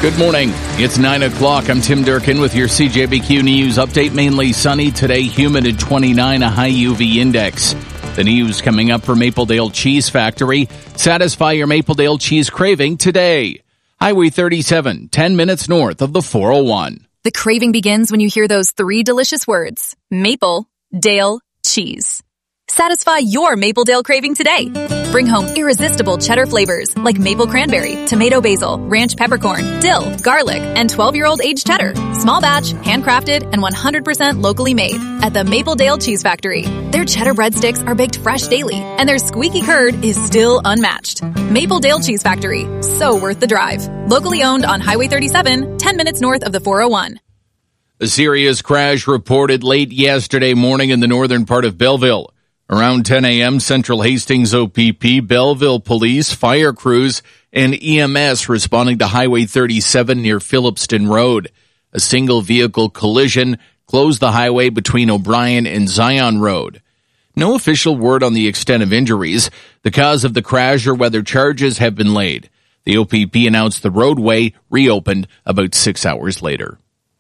Good morning. It's 9 o'clock. I'm Tim Durkin with your CJBQ News update. Mainly sunny today, humid at 29, a high UV index. The news coming up for Mapledale Cheese Factory. Satisfy your Mapledale cheese craving today. Highway 37, 10 minutes north of the 401. The craving begins when you hear those three delicious words. Maple Dale Cheese. Satisfy your Mapledale craving today. Bring home irresistible cheddar flavors like maple cranberry, tomato basil, ranch peppercorn, dill, garlic, and 12-year-old aged cheddar. Small batch, handcrafted, and 100% locally made at the Mapledale Cheese Factory. Their cheddar breadsticks are baked fresh daily, and their squeaky curd is still unmatched. Mapledale Cheese Factory. So worth the drive. Locally owned on Highway 37, 10 minutes north of the 401. A serious crash reported late yesterday morning in the northern part of Belleville. Around 10 a.m., Central Hastings OPP, Belleville Police, fire crews, and EMS responding to Highway 37 near Phillipston Road. A single vehicle collision closed the highway between O'Brien and Zion Road. No official word on the extent of injuries, the cause of the crash, or whether charges have been laid. The OPP announced the roadway reopened about 6 hours later.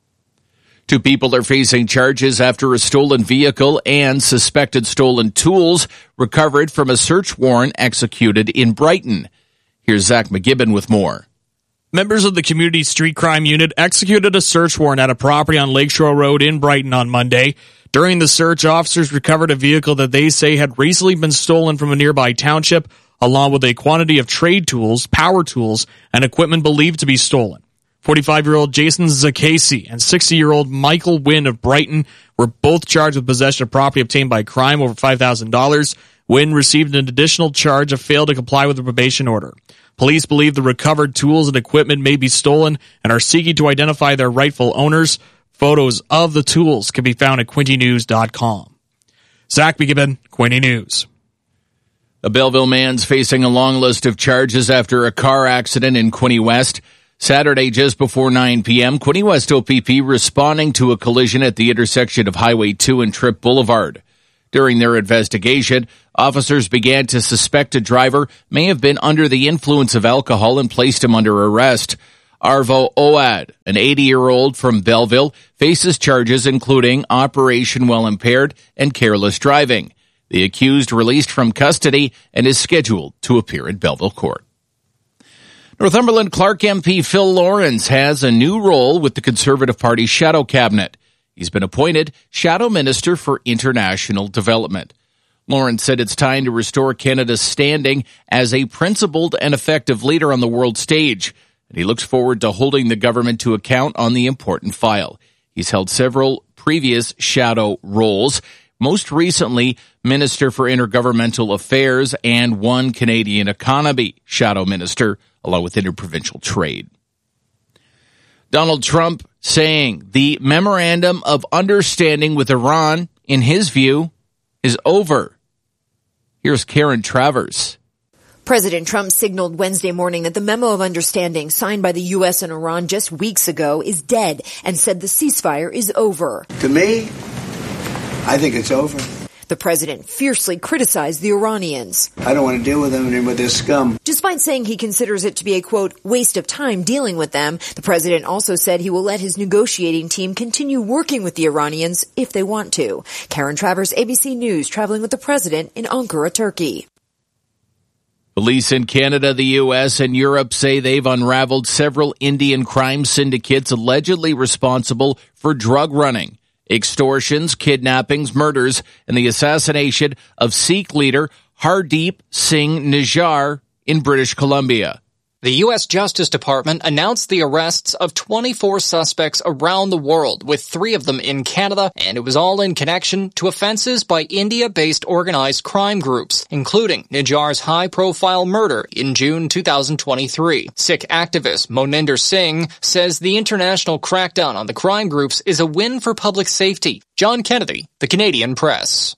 2 people are facing charges after a stolen vehicle and suspected stolen tools recovered from a search warrant executed in Brighton. Here's Zach McGibbon with more. Members of the Community Street Crime Unit executed a search warrant at a property on Lakeshore Road in Brighton on Monday. During the search, officers recovered a vehicle that they say had recently been stolen from a nearby township, along with a quantity of trade tools, power tools, and equipment believed to be stolen. 45-year-old Jason Zakasi and 60-year-old Michael Wynn of Brighton were both charged with possession of property obtained by crime over $5,000. Wynn received an additional charge of failure to comply with the probation order. Police believe the recovered tools and equipment may be stolen and are seeking to identify their rightful owners. Photos of the tools can be found at QuintyNews.com. Zach McGibbon, Quinty News. A Belleville man's facing a long list of charges after a car accident in Quinte West. Saturday, just before 9 p.m., Quinte West OPP responding to a collision at the intersection of Highway 2 and Tripp Boulevard. During their investigation, officers began to suspect a driver may have been under the influence of alcohol and placed him under arrest. Arvo Oad, an 80-year-old from Belleville, faces charges including operation while impaired and careless driving. The accused released from custody and is scheduled to appear in Belleville Court. Northumberland Clark MP Phil Lawrence has a new role with the Conservative Party's shadow cabinet. He's been appointed Shadow Minister for International Development. Lawrence said it's time to restore Canada's standing as a principled and effective leader on the world stage, and he looks forward to holding the government to account on the important file. He's held several previous shadow roles, most recently Minister for Intergovernmental Affairs and One Canadian Economy Shadow Minister, along with interprovincial trade. Donald Trump saying the memorandum of understanding with Iran, in his view, is over. Here's Karen Travers. President Trump signaled Wednesday morning that the memo of understanding signed by the U.S. and Iran just weeks ago is dead and said the ceasefire is over. To me, I think it's over. The president fiercely criticized the Iranians. I don't want to deal with them and with this scum. Despite saying he considers it to be a, quote, waste of time dealing with them, the president also said he will let his negotiating team continue working with the Iranians if they want to. Karen Travers, ABC News, traveling with the president in Ankara, Turkey. Police in Canada, the U.S., and Europe say they've unraveled several Indian crime syndicates allegedly responsible for drug running, extortions, kidnappings, murders, and the assassination of Sikh leader Hardeep Singh Nijjar in British Columbia. The U.S. Justice Department announced the arrests of 24 suspects around the world, with 3 of them in Canada, and it was all in connection to offenses by India-based organized crime groups, including Nijjar's high-profile murder in June 2023. Sikh activist Moninder Singh says the international crackdown on the crime groups is a win for public safety. John Kennedy, The Canadian Press.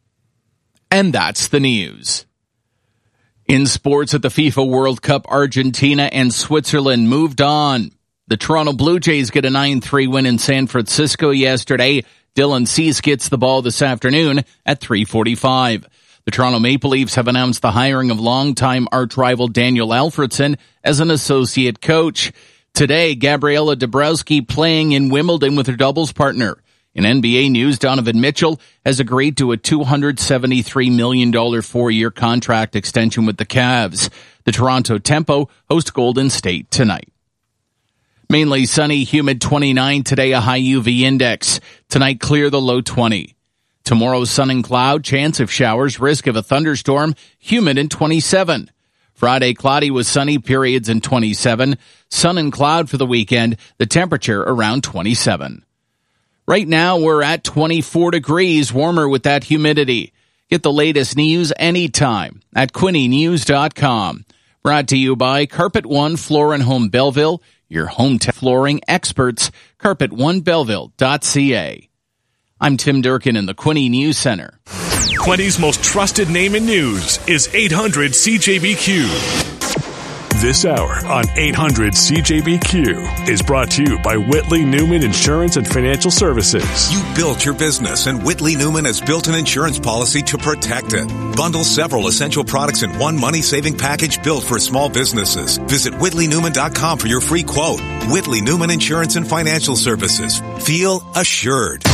And that's the news. In sports at the FIFA World Cup, Argentina and Switzerland moved on. The Toronto Blue Jays get a 9-3 win in San Francisco yesterday. Dylan Cease gets the ball this afternoon at 3:45. The Toronto Maple Leafs have announced the hiring of longtime arch-rival Daniel Alfredsson as an associate coach. Today, Gabriela Dabrowski playing in Wimbledon with her doubles partner. In NBA news, Donovan Mitchell has agreed to a $273 million 4-year contract extension with the Cavs. The Toronto Tempo host Golden State tonight. Mainly sunny, humid 29 today, a high UV index. Tonight, clear, the low 20. Tomorrow, sun and cloud, chance of showers, risk of a thunderstorm, humid in 27. Friday, cloudy with sunny periods in 27. Sun and cloud for the weekend, the temperature around 27. Right now, we're at 24 degrees, warmer with that humidity. Get the latest news anytime at QuinnyNews.com. Brought to you by Carpet One Floor and Home Belleville, your home flooring experts, carpet1belleville.ca. I'm Tim Durkin in the Quinny News Center. Quinny's most trusted name in news is 800 CJBQ. This hour on 800 CJBQ is brought to you by Whitley Newman Insurance and Financial Services. You built your business, and Whitley Newman has built an insurance policy to protect it. Bundle several essential products in one money-saving package built for small businesses. Visit WhitleyNewman.com for your free quote. Whitley Newman Insurance and Financial Services. Feel assured.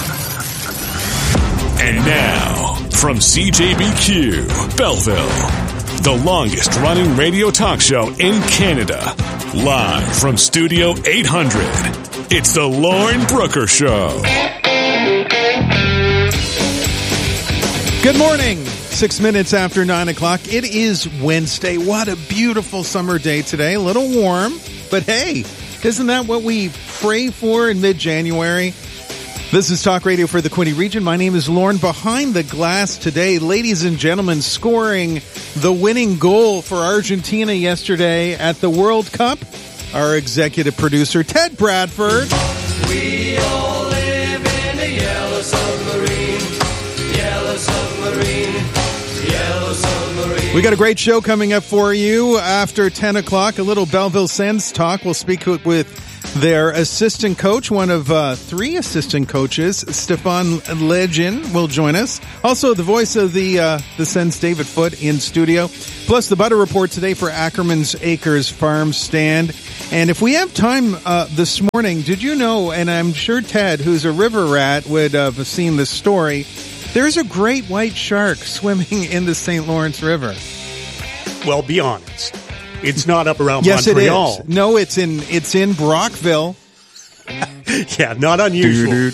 And now, from CJBQ, Belleville, the longest running radio talk show in Canada. Live from Studio 800, it's the Lauren Brooker Show. Good morning. 6 minutes after 9 o'clock. It is Wednesday. What a beautiful summer day today. A little warm, but hey, isn't that what we pray for in mid-January? This is Talk Radio for the Quinny region. My name is Lauren. Behind the glass today, ladies and gentlemen, scoring the winning goal for Argentina yesterday at the World Cup, our executive producer, Ted Bradford. We all live in a yellow submarine, yellow submarine, yellow submarine. We got a great show coming up for you after 10 o'clock. A little Belleville Sens talk. We'll speak with their assistant coach, one of 3 assistant coaches, Stefan Legin, will join us. Also, the voice of the Sens, David Foote, in studio. Plus, the butter report today for Ackerman's Acres Farm Stand. And if we have time this morning, did you know, and I'm sure Ted, who's a river rat, would have seen this story, there's a great white shark swimming in the St. Lawrence River. Well, be honest. It's not up around yes, Montreal. It is. No, it's in Brockville. Yeah, not unusual.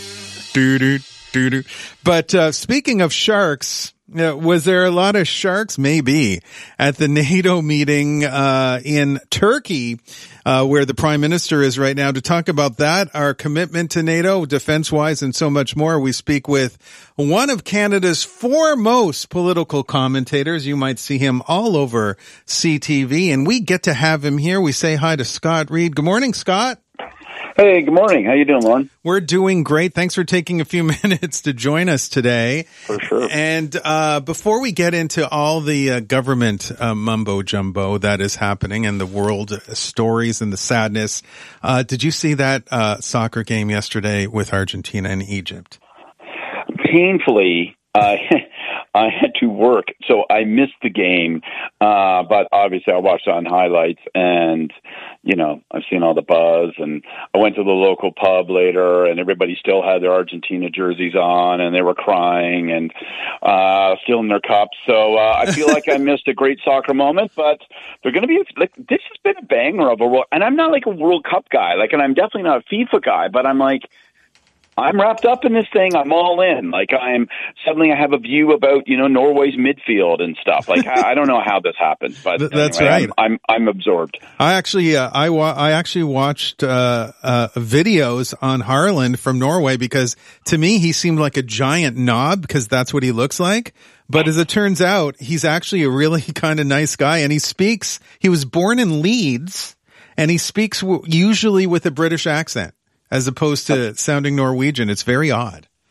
But speaking of sharks, was there a lot of sharks? Maybe. At the NATO meeting in Turkey, where the Prime Minister is right now, to talk about that, our commitment to NATO, defense-wise, and so much more. We speak with one of Canada's foremost political commentators. You might see him all over CTV, and we get to have him here. We say hi to Scott Reed. Good morning, Scott. Hey, good morning. How you doing, Lauren? We're doing great. Thanks for taking a few minutes to join us today. For sure. And before we get into all the government mumbo-jumbo that is happening and the world stories and the sadness, did you see that soccer game yesterday with Argentina and Egypt? Painfully, I had to work, so I missed the game. But obviously, I watched it on highlights, and I've seen all the buzz. And I went to the local pub later, and everybody still had their Argentina jerseys on, and they were crying and still in their cups. So I feel like I missed a great soccer moment. But they're going to be like, this has been a banger of a World, and I'm not like a World Cup guy, and I'm definitely not a FIFA guy, but I'm wrapped up in this thing. I'm all in. Suddenly I have a view about, Norway's midfield and stuff. I don't know how this happens, but that's anyway, right. I'm absorbed. I actually, I actually watched videos on Haaland from Norway because to me he seemed like a giant knob because that's what he looks like. But as it turns out, he's actually a really kind of nice guy, and he was born in Leeds, and he speaks usually with a British accent, as opposed to sounding Norwegian. It's very odd.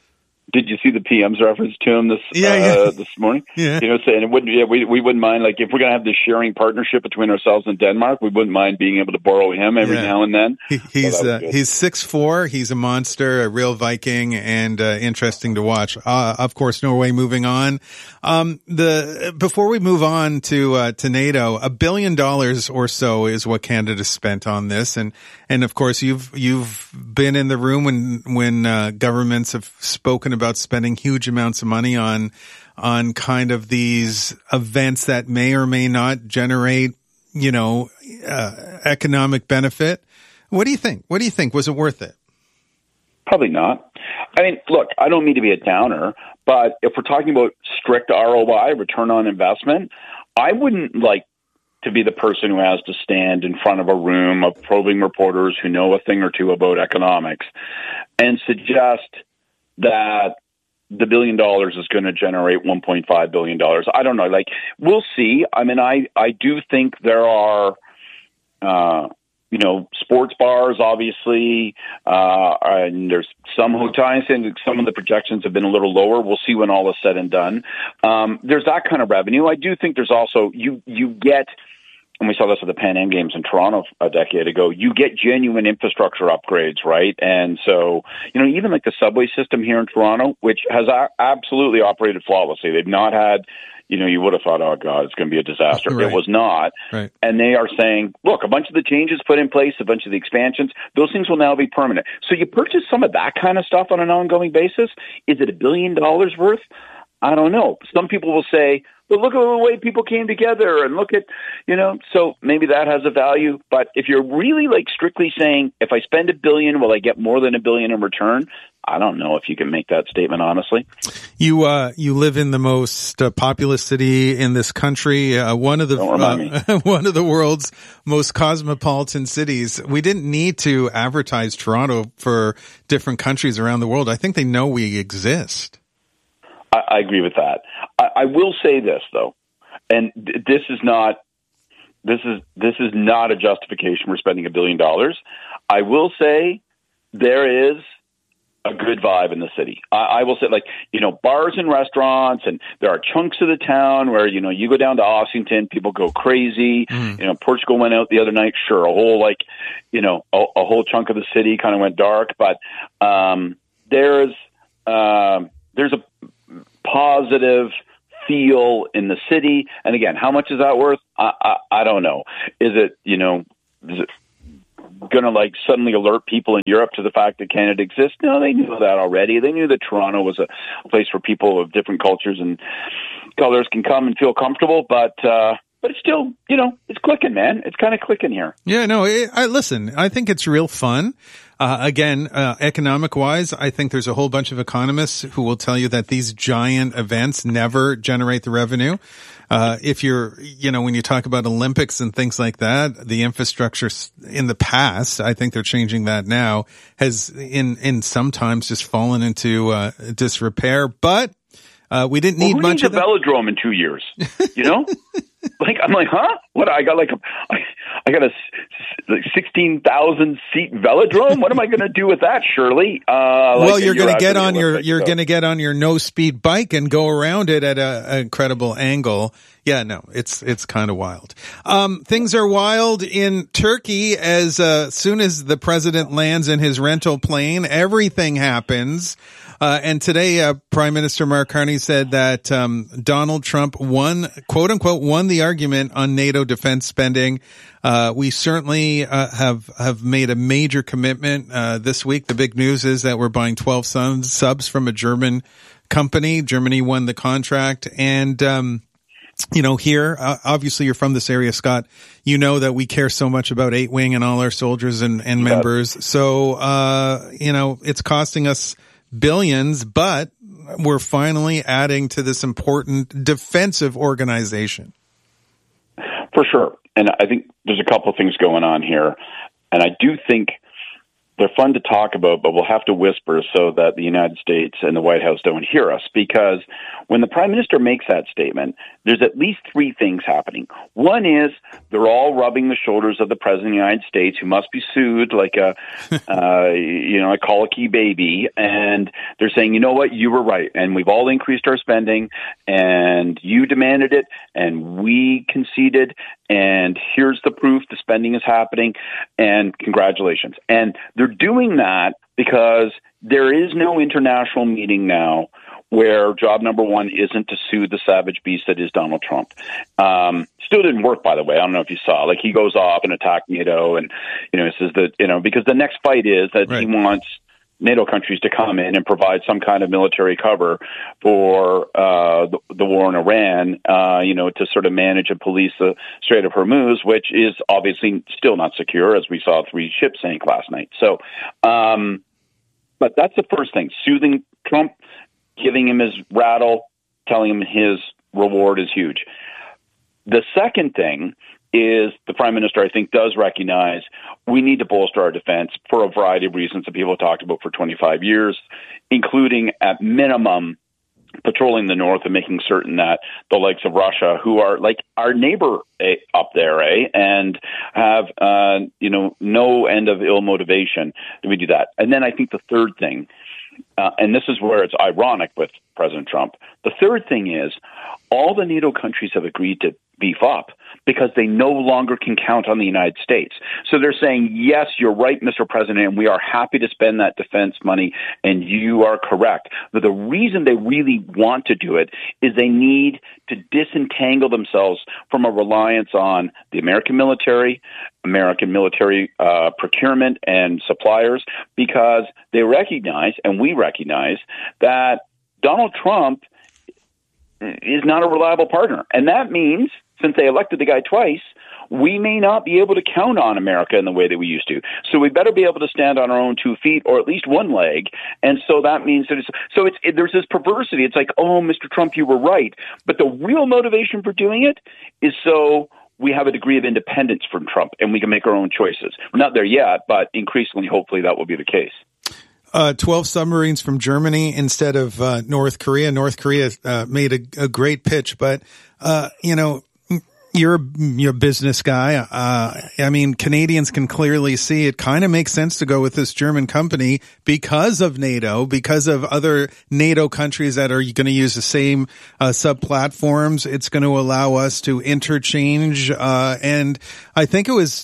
Did you see the PM's reference to him this morning? Yeah. Saying it wouldn't. Yeah, we wouldn't mind, like, if we're going to have this sharing partnership between ourselves and Denmark, we wouldn't mind being able to borrow him every now and then. He's 6'4". He's a monster, a real Viking, and interesting to watch. Of course, Norway moving on. Before we move on to NATO, $1 billion or so is what Canada spent on this, and of course you've been in the room when governments have spoken about spending huge amounts of money on kind of these events that may or may not generate, economic benefit. What do you think? Was it worth it? Probably not. I mean, look, I don't mean to be a downer, but if we're talking about strict ROI, return on investment, I wouldn't like to be the person who has to stand in front of a room of probing reporters who know a thing or two about economics and suggest that the $1 billion is going to generate $1.5 billion. I don't know. Like, we'll see. I mean, I do think there are, sports bars, obviously, and there's some hotels, and some of the projections have been a little lower. We'll see when all is said and done. There's that kind of revenue. I do think there's also, you get, and we saw this at the Pan Am Games in Toronto a decade ago, you get genuine infrastructure upgrades, right? And so, even like the subway system here in Toronto, which has absolutely operated flawlessly. They've not had, you would have thought, oh, God, it's going to be a disaster. Right. It was not. Right. And they are saying, look, a bunch of the changes put in place, a bunch of the expansions, those things will now be permanent. So you purchase some of that kind of stuff on an ongoing basis. Is it $1 billion worth? I don't know. Some people will say, but look at the way people came together and look at, so maybe that has a value. But if you're really like strictly saying, if I spend $1 billion, will I get more than $1 billion in return? I don't know if you can make that statement, honestly. You live in the most populous city in this country, one of the world's most cosmopolitan cities. We didn't need to advertise Toronto for different countries around the world. I think they know we exist. I agree with that. I will say this though, and this is not a justification for spending $1 billion. I will say there is a good vibe in the city. I will say, bars and restaurants, and there are chunks of the town where, you go down to Ossington, people go crazy. Portugal went out the other night. Sure. A whole, a whole chunk of the city kind of went dark, but, there's a positive feel in the city. And again, how much is that worth? I don't know. Is it going to suddenly alert people in Europe to the fact that Canada exists? No, they knew that already. They knew that Toronto was a place where people of different cultures and colors can come and feel comfortable, but it's still, it's clicking, man. It's kind of clicking here. Yeah, no, listen, I think it's real fun. Again, economic wise, I think there's a whole bunch of economists who will tell you that these giant events never generate the revenue. If you're, when you talk about Olympics and things like that, the infrastructure in the past, I think they're changing that now, has in sometimes just fallen into, disrepair, but, we didn't need much of that. Who needs a velodrome in 2 years? I'm like, huh? What? I got a 16,000 seat velodrome. What am I going to do with that, Shirley? Well, you're going to get on your no speed bike and go around it at an incredible angle. Yeah, no, it's kind of wild. Things are wild in Turkey as soon as the president lands in his rental plane, everything happens. And today, Prime Minister Mark Carney said that Donald Trump quote unquote, won the argument on NATO defense spending. We certainly have made a major commitment this week. The big news is that we're buying 12 subs from a German company. Germany won the contract, and here, obviously you're from this area, Scott. You know that we care so much about 8 Wing and all our soldiers and members. So, it's costing us billions, but we're finally adding to this important defensive organization. For sure. And I think there's a couple of things going on here. And I do think they're fun to talk about, but we'll have to whisper so that the United States and the White House don't hear us. Because when the Prime Minister makes that statement, there's at least three things happening. One is they're all rubbing the shoulders of the President of the United States, who must be sued like a colicky baby. And they're saying, you know what, you were right. And we've all increased our spending, and you demanded it, and we conceded. And here's the proof the spending is happening, and congratulations. And they're doing that because there is no international meeting now where job number one isn't to sue the savage beast that is Donald Trump. Still didn't work, by the way. I don't know if you saw. Like, he goes off and attacks NATO, and says that because the next fight is that he wants NATO countries to come in and provide some kind of military cover for the war in Iran, to sort of manage and police the Strait of Hormuz, which is obviously still not secure, as we saw 3 ships sank last night. So, but that's the first thing. Soothing Trump, giving him his rattle, telling him his reward is huge. The second thing is the Prime Minister, I think, does recognize we need to bolster our defense for a variety of reasons that people have talked about for 25 years, including, at minimum, patrolling the north and making certain that the likes of Russia, who are like our neighbor up there, and have, no end of ill motivation, that we do that. And then I think the third thing, and this is where it's ironic with President Trump, the third thing is all the NATO countries have agreed to beef up because they no longer can count on the United States. So they're saying, yes, you're right, Mr. President, and we are happy to spend that defense money, and you are correct. But the reason they really want to do it is they need to disentangle themselves from a reliance on the American military procurement and suppliers, because they recognize, and we recognize, that Donald Trump is not a reliable partner. And that means, since they elected the guy twice, we may not be able to count on America in the way that we used to. So we better be able to stand on our own 2 feet, or at least one leg. And so that means that there's this perversity. It's like, oh, Mr. Trump, you were right. But the real motivation for doing it is so we have a degree of independence from Trump and we can make our own choices. We're not there yet, but increasingly, hopefully, that will be the case. 12 submarines from Germany instead of North Korea. North Korea made a great pitch, but you're a business guy. I mean, Canadians can clearly see it kind of makes sense to go with this German company because of NATO, because of other NATO countries that are going to use the same sub platforms. It's going to allow us to interchange. And I think it was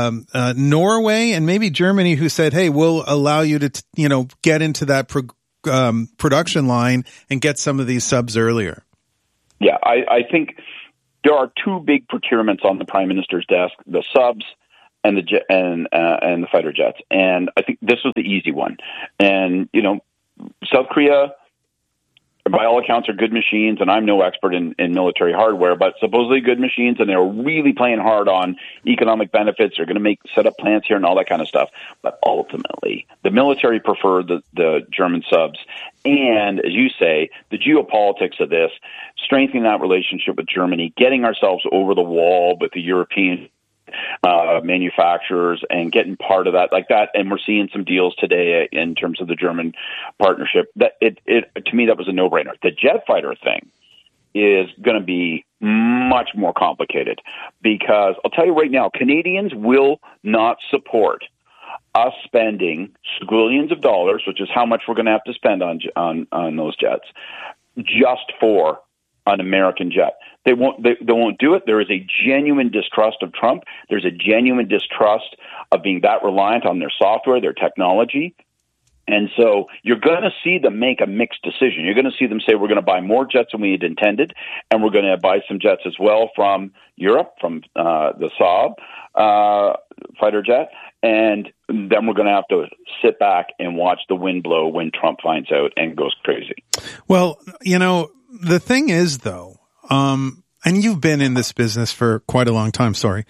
Norway and maybe Germany who said, hey, we'll allow you to, get into that production line and get some of these subs earlier. Yeah, I think there are 2 big procurements on the Prime Minister's desk: the subs and the fighter jets. And I think this was the easy one. And South Korea, by all accounts, are good machines. And I'm no expert in military hardware, but supposedly good machines. And they're really playing hard on economic benefits. They're going to set up plants here and all that kind of stuff. But ultimately, the military prefer the German subs. And, as you say, the geopolitics of this, strengthening that relationship with Germany, getting ourselves over the wall with the European manufacturers and getting part of that like that. And we're seeing some deals today in terms of the German partnership. That to me, that was a no-brainer. The jet fighter thing is going to be much more complicated, because I'll tell you right now, Canadians will not support us spending squillions of dollars, which is how much we're going to have to spend on those jets, just for an American jet. They won't do it. There is a genuine distrust of Trump. There's a genuine distrust of being that reliant on their software, their technology. And so you're going to see them make a mixed decision. You're going to see them say, we're going to buy more jets than we had intended, and we're going to buy some jets as well from Europe, from the Saab fighter jet. And then we're going to have to sit back and watch the wind blow when Trump finds out and goes crazy. Well, the thing is, though, and you've been in this business for quite a long time, sorry.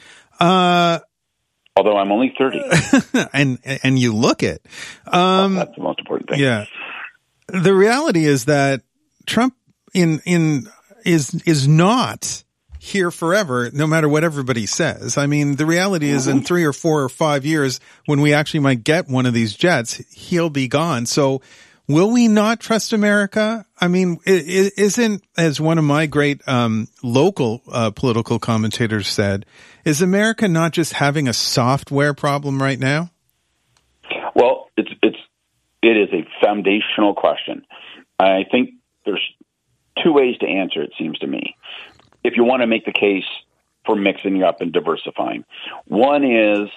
Although I'm only 30. and you look it. That's the most important thing. Yeah. The reality is that Trump is not here forever, no matter what everybody says. I mean, the reality is in 3 or 4 or 5 years, when we actually might get one of these jets, he'll be gone. So will we not trust America? I mean, isn't, as one of my great local political commentators said, is America not just having a software problem right now? Well, it is a foundational question. I think there's 2 ways to answer it, seems to me, if you want to make the case for mixing up and diversifying. One is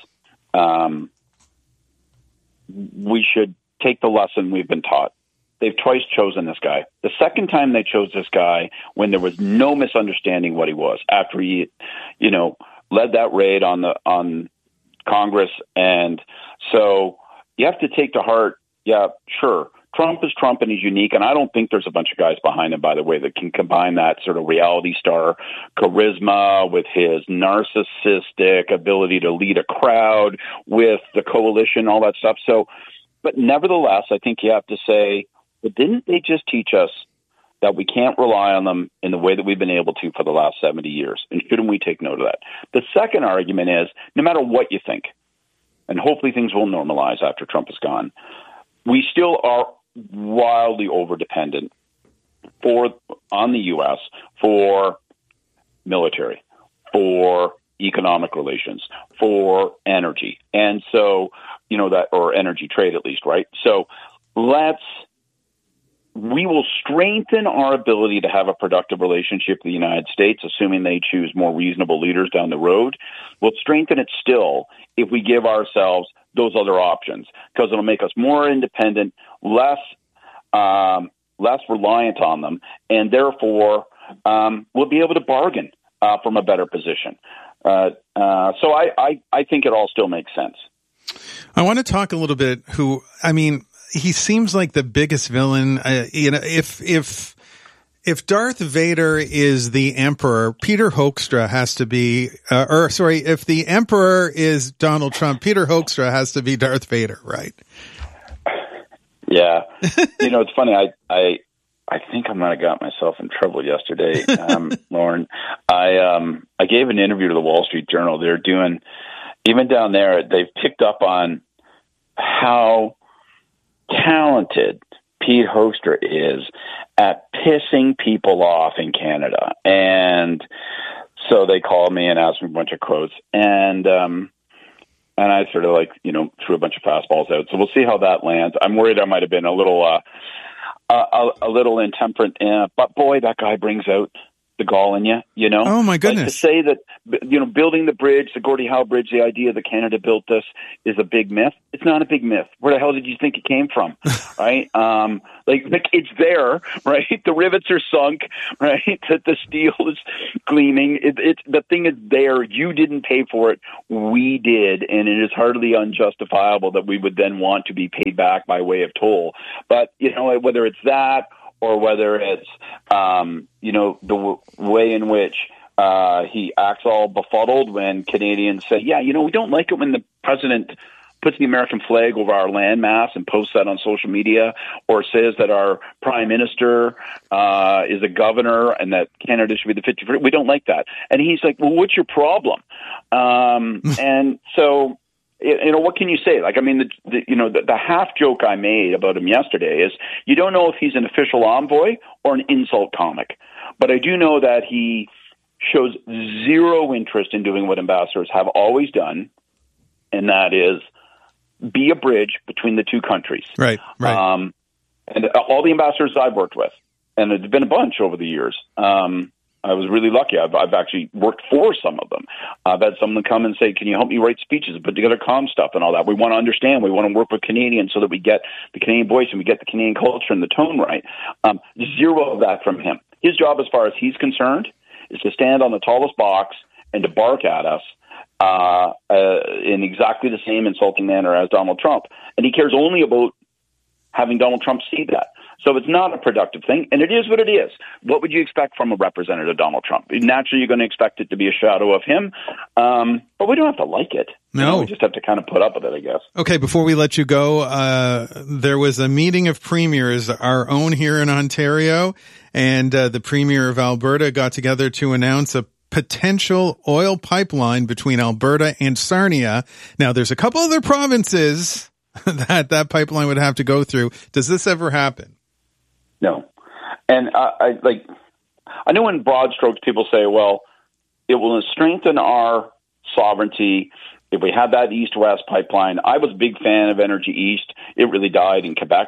we should take the lesson we've been taught. They've twice chosen this guy. The second time they chose this guy when there was no misunderstanding what he was, after he, led that raid on Congress. And so you have to take to heart, yeah, sure, Trump is Trump and he's unique, and I don't think there's a bunch of guys behind him, by the way, that can combine that sort of reality star charisma with his narcissistic ability to lead a crowd with the coalition, all that stuff. So, but nevertheless, I think you have to say, but didn't they just teach us that we can't rely on them in the way that we've been able to for the last 70 years? And shouldn't we take note of that? The second argument is, no matter what you think, and hopefully things will normalize after Trump is gone, we still are wildly overdependent on the U.S. for military, for economic relations, for energy. And so, or energy trade at least, right? So we will strengthen our ability to have a productive relationship with the United States, assuming they choose more reasonable leaders down the road. We'll strengthen it still if we give ourselves those other options, because it'll make us more independent, less reliant on them, and therefore we'll be able to bargain from a better position. So I think it all still makes sense. I want to talk a little bit he seems like the biggest villain. If Darth Vader is the Emperor, Peter Hoekstra has to be, if the Emperor is Donald Trump, Peter Hoekstra has to be Darth Vader, right? Yeah. It's funny. I think I might have got myself in trouble yesterday, Lauren. I gave an interview to the Wall Street Journal. They're doing, even down there, they've picked up on how talented Pete Hoekstra is at pissing people off in Canada. And so they called me and asked me a bunch of quotes. And I sort of threw a bunch of fastballs out. So we'll see how that lands. I'm worried I might have been a little intemperate. But boy, that guy brings out the gall in you, Oh my goodness. Like to say that, building the bridge, the Gordie Howe Bridge, the idea that Canada built this is a big myth. It's not a big myth. Where the hell did you think it came from? Right? It's there, right? The rivets are sunk, right? The steel is gleaming. The thing is there. You didn't pay for it. We did. And it is hardly unjustifiable that we would then want to be paid back by way of toll. But, whether it's that, or whether it's, the way in which he acts all befuddled when Canadians say, we don't like it when the president puts the American flag over our landmass and posts that on social media, or says that our prime minister is a governor and that Canada should be the 51st. We don't like that. And he's like, well, what's your problem? And so... what can you say? The half joke I made about him yesterday is you don't know if he's an official envoy or an insult comic. But I do know that he shows zero interest in doing what ambassadors have always done, and that is be a bridge between the two countries. Right. And all the ambassadors I've worked with, and there's been a bunch over the years, I was really lucky. I've actually worked for some of them. I've had someone come and say, can you help me write speeches and put together comm stuff and all that? We want to understand. We want to work with Canadians so that we get the Canadian voice and we get the Canadian culture and the tone right. Zero of that from him. His job, as far as he's concerned, is to stand on the tallest box and to bark at us in exactly the same insulting manner as Donald Trump. And he cares only about having Donald Trump see that. So it's not a productive thing, and it is what it is. What would you expect from a representative Donald Trump? Naturally, you're going to expect it to be a shadow of him, but we don't have to like it. No. We just have to kind of put up with it, I guess. Okay, before we let you go, there was a meeting of premiers, our own here in Ontario, and the Premier of Alberta got together to announce a potential oil pipeline between Alberta and Sarnia. Now, there's a couple other provinces that pipeline would have to go through. Does this ever happen? No. And I know in broad strokes people say, well, it will strengthen our sovereignty if we had that east-west pipeline. I was a big fan of Energy East. It really died in Quebec.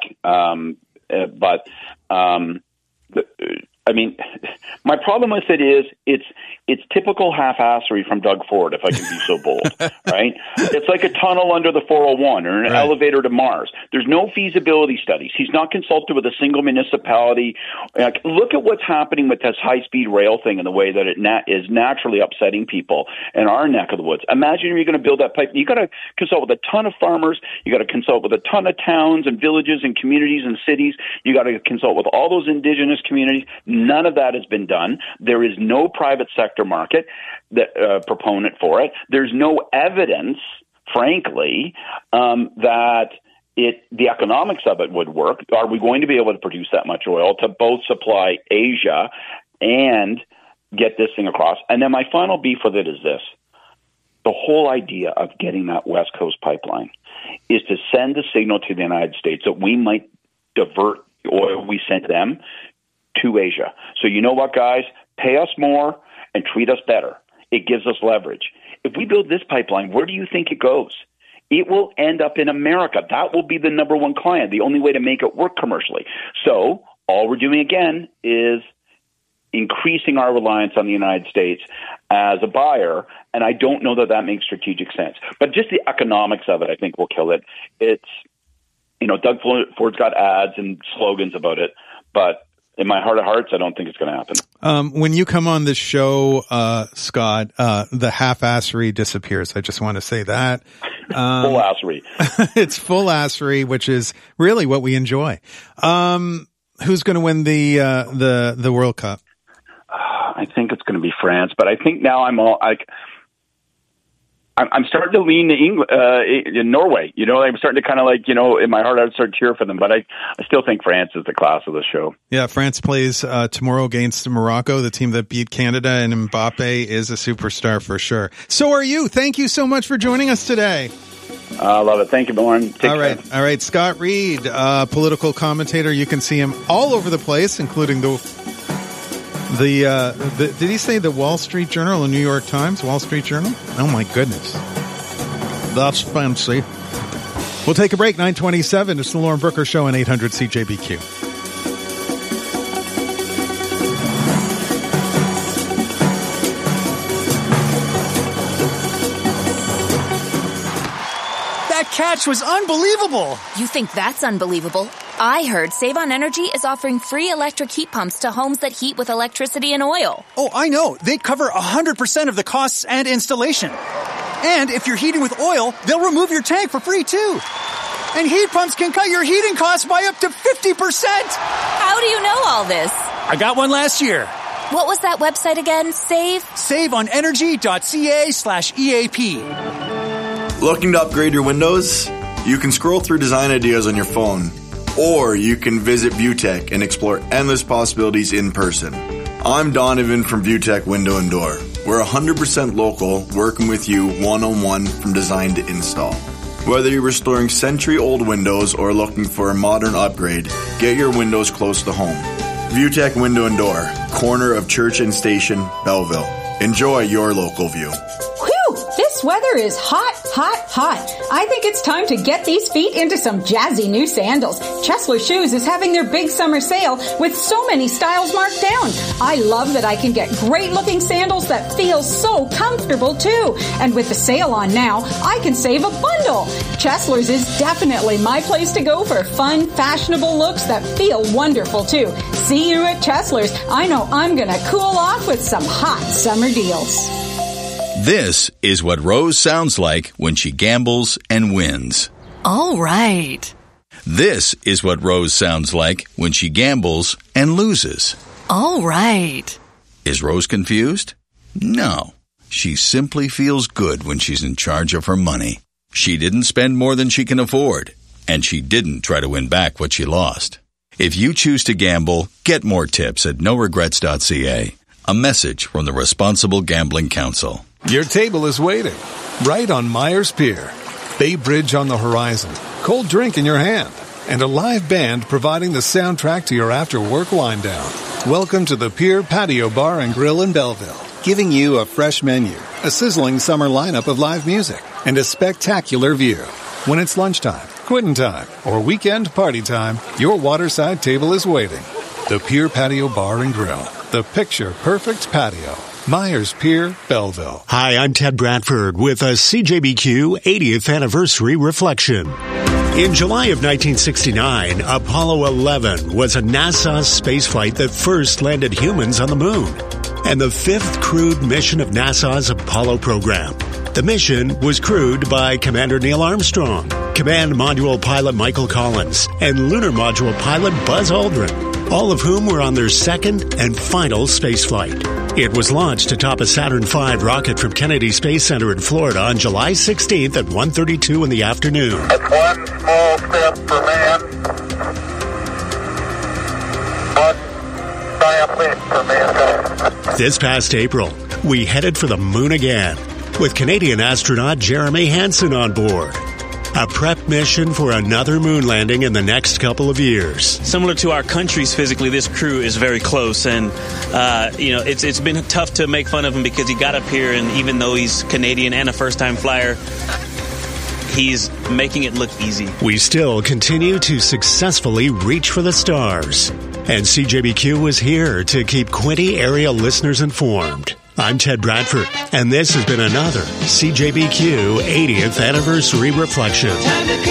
My problem with it is it's typical half-assery from Doug Ford, if I can be so bold, right? It's like a tunnel under the 401 or an elevator to Mars. There's no feasibility studies. He's not consulted with a single municipality. Look at what's happening with this high-speed rail thing and the way that it is naturally upsetting people in our neck of the woods. Imagine you're going to build that pipe. You got to consult with a ton of farmers. You got to consult with a ton of towns and villages and communities and cities. You got to consult with all those indigenous communities. None of that has been done. There is no private sector market proponent for it. There's no evidence, frankly, that the economics of it would work. Are we going to be able to produce that much oil to both supply Asia and get this thing across? And then my final beef with it is this. The whole idea of getting that West Coast pipeline is to send the signal to the United States that we might divert the oil we sent them to Asia. So you know what, guys? Pay us more and treat us better. It gives us leverage. If we build this pipeline, where do you think it goes? It will end up in America. That will be the number one client, the only way to make it work commercially. So all we're doing again is increasing our reliance on the United States as a buyer, and I don't know that makes strategic sense. But just the economics of it, I think, will kill it. It's, Doug Ford's got ads and slogans about it, but in my heart of hearts, I don't think it's going to happen. When you come on this show, Scott, the half-assery disappears. I just want to say that. Full-assery. It's full-assery, which is really what we enjoy. Who's going to win the World Cup? I think it's going to be France, but I think now I'm starting to lean to England, in Norway. I'm starting to kind of in my heart, I would start to cheer for them. But I still think France is the class of the show. Yeah, France plays tomorrow against Morocco, the team that beat Canada, and Mbappe is a superstar for sure. So are you. Thank you so much for joining us today. I love it. Thank you, Lauren. All right. Scott Reed, political commentator. You can see him all over the place, including did he say the Wall Street Journal, the New York Times, Wall Street Journal? Oh my goodness. That's fancy. We'll take a break. 9:27. It's the Lauren Brooker Show on 800 CJBQ. Catch was unbelievable. You think that's unbelievable? I heard Save on Energy is offering free electric heat pumps to homes that heat with electricity and oil. Oh, I know. They cover 100% of the costs and installation. And if you're heating with oil, they'll remove your tank for free too. And heat pumps can cut your heating costs by up to 50%. How do you know all this? I got one last year. What was that website again? SaveOnEnergy.ca/EAP. Looking to upgrade your windows? You can scroll through design ideas on your phone, or you can visit ViewTech and explore endless possibilities in person. I'm Donovan from ViewTech Window and Door. We're 100% local, working with you one-on-one from design to install. Whether you're restoring century-old windows or looking for a modern upgrade, get your windows close to home. ViewTech Window and Door, corner of Church and Station, Belleville. Enjoy your local view. This weather is hot, hot, hot. I think it's time to get these feet into some jazzy new sandals. Chesler Shoes is having their big summer sale with so many styles marked down. I love that I can get great looking sandals that feel so comfortable too. And with the sale on now, I can save a bundle. Chesler's is definitely my place to go for fun, fashionable looks that feel wonderful too. See you at Chesler's. I know I'm gonna cool off with some hot summer deals. This is what Rose sounds like when she gambles and wins. All right. This is what Rose sounds like when she gambles and loses. All right. Is Rose confused? No. She simply feels good when she's in charge of her money. She didn't spend more than she can afford, and she didn't try to win back what she lost. If you choose to gamble, get more tips at noregrets.ca. A message from the Responsible Gambling Council. Your table is waiting, right on Myers Pier. Bay Bridge on the horizon, cold drink in your hand, and a live band providing the soundtrack to your after-work wind down. Welcome to the Pier Patio Bar and Grill in Belleville, giving you a fresh menu, a sizzling summer lineup of live music, and a spectacular view. When it's lunchtime, quitting time, or weekend party time, your waterside table is waiting. The Pier Patio Bar and Grill, the picture-perfect patio. Myers Pier, Belleville. Hi, I'm Ted Bradford with a CJBQ 80th Anniversary Reflection. In July of 1969, Apollo 11 was a NASA spaceflight that first landed humans on the moon, and the fifth crewed mission of NASA's Apollo program. The mission was crewed by Commander Neil Armstrong, Command Module Pilot Michael Collins, and Lunar Module Pilot Buzz Aldrin, all of whom were on their second and final spaceflight. It was launched atop a Saturn V rocket from Kennedy Space Center in Florida on July 16th at 1:32 in the afternoon. That's one small step for man, one giant leap for mankind. This past April, we headed for the moon again, with Canadian astronaut Jeremy Hansen on board. A prep mission for another moon landing in the next couple of years. Similar to our countries physically, this crew is very close, and it's been tough to make fun of him because he got up here, and even though he's Canadian and a first-time flyer, he's making it look easy. We still continue to successfully reach for the stars, and CJBQ was here to keep Quinte area listeners informed. I'm Ted Bradford, and this has been another CJBQ 80th Anniversary Reflection.